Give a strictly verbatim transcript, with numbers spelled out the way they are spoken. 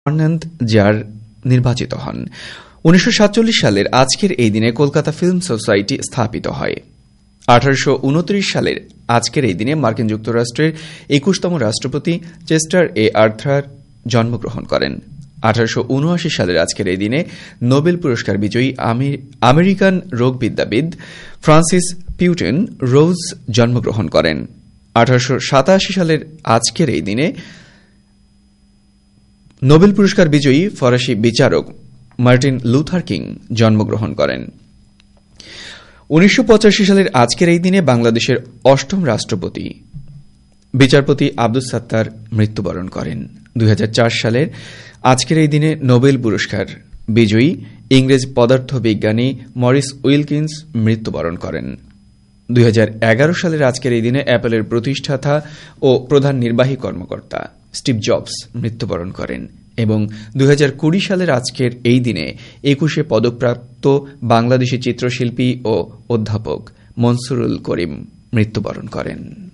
আনন্দ jar নির্বাচিত হন। উনিশশো সাতচল্লিশ সালের আজকের এই দিনে কলকাতা ফিল্ম সোসাইটি স্থাপিত হয়। আঠারোশো উনত্রিশ সালের আজকের এই দিনে মার্কিন যুক্তরাষ্ট্রের একুশতম রাষ্ট্রপতি চেস্টার এ আর্থার জন্মগ্রহণ করেন। আঠারোশো উনআশি সালের আজকের এই দিনে নোবেল পুরস্কার বিজয়ী আমেরিকান রোগবিদ্যাবিদ ফ্রান্সিস পিউটেন রোজ জন্মগ্রহণ করেন। আঠারোশো সাতাশি সালের আজকের এই দিনে নোবেল পুরস্কার বিজয়ী ফরাসি বিচারক মার্টিন লুথার কিং জন্মগ্রহণ করেন। উনিশশো পঁচাশি সালের আজকের এই দিনে বাংলাদেশের অষ্টম রাষ্ট্রপতি বিচারপতি আব্দুস সাত্তার মৃত্যুবরণ করেন। দুই হাজার চার সালের আজকের এই দিনে নোবেল পুরস্কার বিজয়ী ইংরেজ পদার্থবিজ্ঞানী মরিস উইলকিন্স মৃত্যুবরণ করেন। দুই হাজার এগারো সালের আজকের এই দিনে অ্যাপলের প্রতিষ্ঠাতা ও প্রধান নির্বাহী কর্মকর্তা স্টিভ জবস মৃত্যুবরণ করেন এবং দুই হাজার কুড়ি সালের আজকের এই দিনে একুশে পদকপ্রাপ্ত বাংলাদেশী চিত্রশিল্পী ও অধ্যাপক মনসুরুল করিম মৃত্যুবরণ করেন।